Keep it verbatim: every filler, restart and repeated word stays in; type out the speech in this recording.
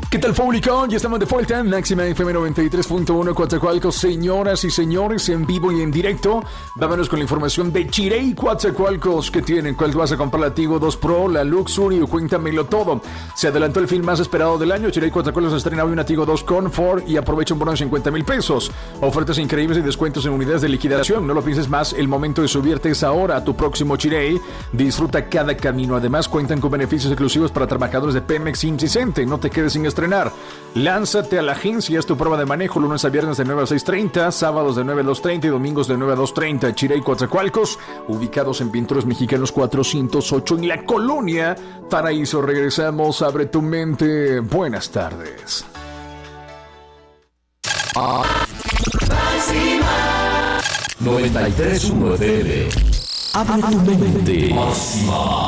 ¿Qué tal, público? Ya estamos de vuelta en Máxima F M noventa y tres punto uno Coatzacoalcos. Señoras y señores, en vivo y en directo, vámonos con la información de Chirey Coatzacoalcos. ¿Qué tienen? ¿Cuál vas a comprar? La Tigo dos Pro, la Luxury, cuéntamelo todo. Se adelantó el film más esperado del año. Chirey Coatzacoalcos estrena hoy una Tigo dos Comfort y aprovecha un bono de cincuenta mil pesos. Ofertas increíbles y descuentos en unidades de liquidación. No lo pienses más, el momento de subirte es ahora a tu próximo Chirey. Disfruta cada camino. Además, cuentan con beneficios exclusivos para trabajadores de Pemex, I M S S y CENTE. No te quedes sin estrenar. Lánzate a la agencia, es tu prueba de manejo, lunes a viernes de nueve a seis treinta, sábados de nueve a dos treinta y domingos de nueve a dos treinta. Chirey Coatzacoalcos, ubicados en Pintores Mexicanos cuatrocientos ocho en la Colonia Paraíso. Regresamos, abre tu mente. Buenas tardes. noventa y tres punto uno F M. Abre tu mente. Máxima.